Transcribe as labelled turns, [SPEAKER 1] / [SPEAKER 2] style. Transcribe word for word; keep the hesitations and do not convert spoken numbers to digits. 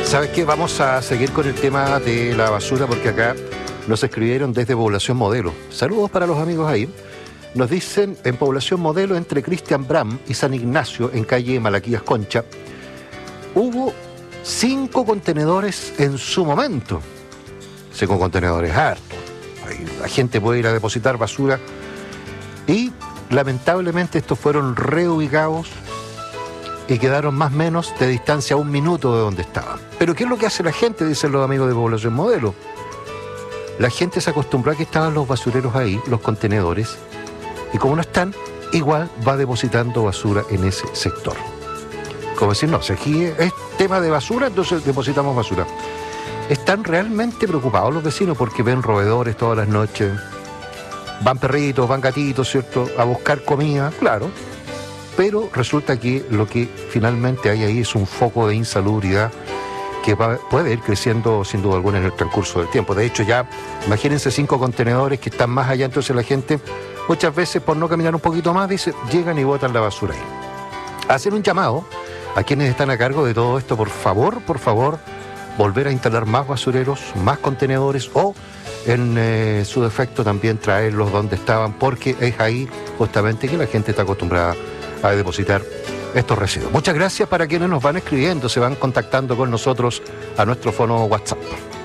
[SPEAKER 1] ¿Sabes qué? Vamos a seguir con el tema de la basura porque acá nos escribieron desde Población Modelo. Saludos para los amigos ahí. Nos dicen en Población Modelo, entre Cristian Bram y San Ignacio, en calle Malaquías Concha, hubo cinco contenedores en su momento. Cinco contenedores hartos. La gente puede ir a depositar basura y lamentablemente estos fueron reubicados y quedaron más o menos de distancia a un minuto de donde estaban. Pero ¿qué es lo que hace la gente? Dicen los amigos de Población Modelo. La gente se acostumbró a que estaban los basureros ahí, los contenedores, y como no están, igual va depositando basura en ese sector. Como decir, no, si aquí es tema de basura, entonces depositamos basura. Están realmente preocupados los vecinos porque ven roedores todas las noches, van perritos, van gatitos, ¿cierto?, a buscar comida, claro, pero resulta que lo que finalmente hay ahí es un foco de insalubridad que va, puede ir creciendo sin duda alguna en el transcurso del tiempo. De hecho, ya imagínense cinco contenedores que están más allá, entonces la gente muchas veces por no caminar un poquito más, dice, llegan y botan la basura ahí. Hacer un llamado a quienes están a cargo de todo esto, por favor, por favor, volver a instalar más basureros, más contenedores o en eh, su defecto también traerlos donde estaban, porque es ahí justamente que la gente está acostumbrada a depositar estos residuos. Muchas gracias para quienes nos van escribiendo, se van contactando con nosotros a nuestro fono WhatsApp.